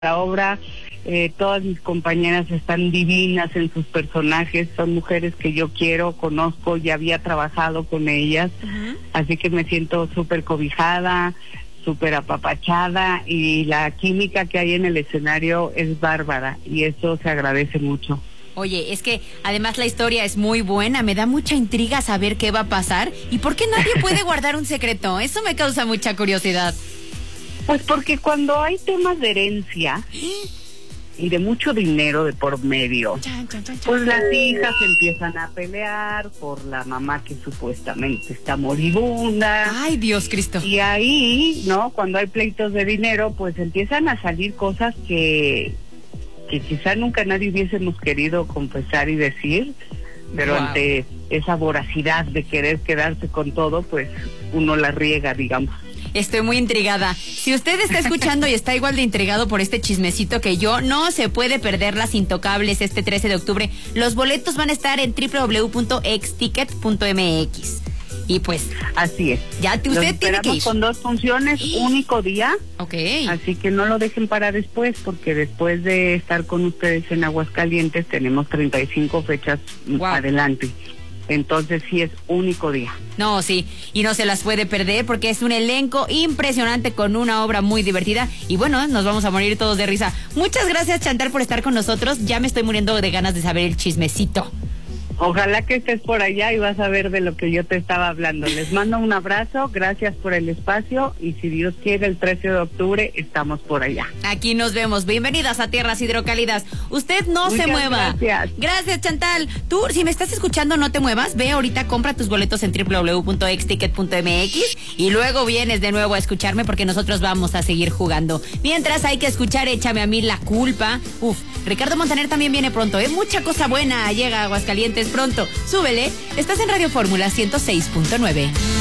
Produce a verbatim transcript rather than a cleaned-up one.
la obra. Eh, todas mis compañeras están divinas en sus personajes, son mujeres que yo quiero, conozco, ya había trabajado con ellas, uh-huh. Así que me siento súper cobijada, súper apapachada, y la química que hay en el escenario es bárbara y eso se agradece mucho. Oye, es que además la historia es muy buena, me da mucha intriga saber qué va a pasar y por qué nadie puede guardar un secreto, eso me causa mucha curiosidad. Pues porque cuando hay temas de herencia y de mucho dinero de por medio, chan, chan, chan, chan. Pues las hijas empiezan a pelear por la mamá que supuestamente está moribunda. Ay, Dios Cristo. Y ahí, ¿no? Cuando hay pleitos de dinero, pues empiezan a salir cosas que, que quizá nunca nadie hubiésemos querido confesar y decir, pero wow. Ante esa voracidad de querer quedarse con todo, pues uno la riega, digamos. Estoy muy intrigada. Si usted está escuchando y está igual de intrigado por este chismecito que yo, no se puede perder Las Intocables este trece de octubre. Los boletos van a estar en doble u doble u doble u punto exticket punto eme equis. Y pues, así es. Ya usted tiene que ir. Con dos funciones, único día. Ok. Así que no lo dejen para después, porque después de estar con ustedes en Aguascalientes tenemos treinta y cinco fechas wow. adelante. Entonces sí es único día. No, sí, y no se las puede perder porque es un elenco impresionante con una obra muy divertida y bueno, nos vamos a morir todos de risa. Muchas gracias, Chantal, por estar con nosotros. Ya me estoy muriendo de ganas de saber el chismecito. Ojalá que estés por allá y vas a ver de lo que yo te estaba hablando. Les mando un abrazo, gracias por el espacio y si Dios quiere el trece de octubre estamos por allá. Aquí nos vemos. Bienvenidas a Tierras Hidrocálidas. Usted no Muchas se mueva. Gracias. Gracias, Chantal. Tú, si me estás escuchando, no te muevas. Ve ahorita, compra tus boletos en doble u doble u doble u punto exticket punto eme equis y luego vienes de nuevo a escucharme porque nosotros vamos a seguir jugando. Mientras hay que escuchar Échame a mí la culpa. Uf, Ricardo Montaner también viene pronto, ¿eh? Mucha cosa buena llega a Aguascalientes pronto. Súbele, estás en Radio Fórmula ciento seis punto nueve.